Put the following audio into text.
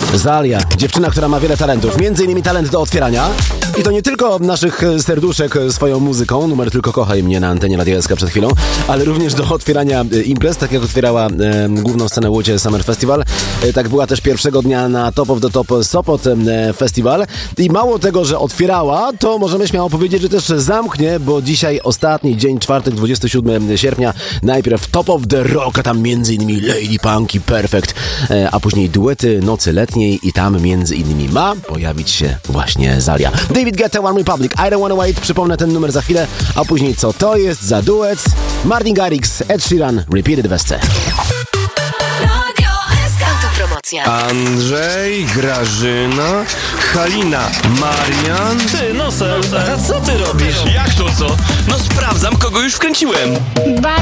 Zalia, dziewczyna, która ma wiele talentów, między innymi talent do otwierania. I to nie tylko naszych serduszek swoją muzyką, numer Tylko kochaj mnie na antenie Radia SK przed chwilą, ale również do otwierania imprez, tak jak otwierała główną scenę Łodzie Summer Festival. Tak była też pierwszego dnia na Top of the Top Sopot Festival. I mało tego, że otwierała, to możemy śmiało powiedzieć, że też zamknie, bo dzisiaj ostatni dzień, czwartek, 27 sierpnia, najpierw Top of the Rock, a tam między innymi Lady Punk i Perfect, a później duety Nocy Letniej i tam między innymi ma pojawić się właśnie Zalia. David Guetta, One Republic, I Don't Wanna Wait, przypomnę ten numer za chwilę, a później co to jest za duet? Martin Garrix, Ed Sheeran, Repeated w SC. Autopromocja. Andrzej, Grażyna, Halina, Marian. Ty, Nosel, a co ty robisz? Jak to co? No sprawdzam, kogo już wkręciłem.